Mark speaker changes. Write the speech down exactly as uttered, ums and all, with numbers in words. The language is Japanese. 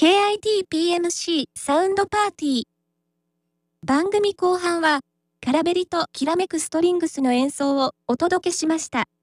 Speaker 1: ケーアイティーピーエムシー サウンドパーティー。番組後半は、カラベリときらめくストリングスの演奏をお届けしました。